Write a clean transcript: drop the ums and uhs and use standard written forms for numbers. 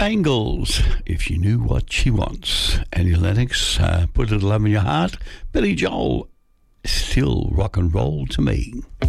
Bangles, If You Knew What She Wants. Annie Lennox, Put a Little Love in Your Heart. Billy Joel, Still Rock and Roll to Me.